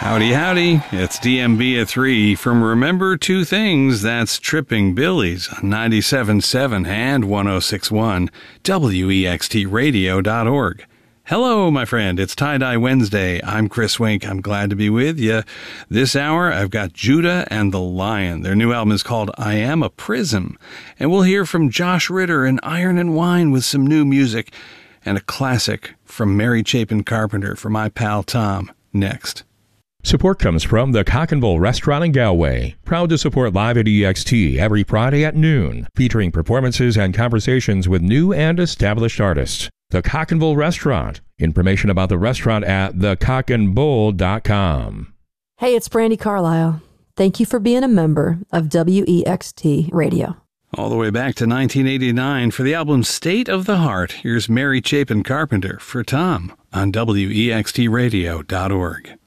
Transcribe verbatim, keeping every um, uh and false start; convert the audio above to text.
Howdy, howdy. It's D M B at three from Remember Two Things. That's Tripping Billies on ninety-seven point seven and one oh six point one W E X T radio dot org. Hello, my friend. It's Tie-Dye Wednesday. I'm Chris Wink. I'm glad to be with you. This hour, I've got Judah and the Lion. Their new album is called I Am a Prism. And we'll hear from Josh Ritter and Iron and Wine with some new music and a classic from Mary Chapin Carpenter for my pal Tom next. Support comes from the Cock and Bull Restaurant in Galway. Proud to support Live at E X T every Friday at noon, featuring performances and conversations with new and established artists. The Cock and Bull Restaurant. Information about the restaurant at the cock and bull dot com. Hey, it's Brandy Carlisle. Thank you for being a member of W E X T Radio. All the way back to nineteen eighty-nine for the album State of the Heart. Here's Mary Chapin Carpenter for Tom on W E X T radio dot org.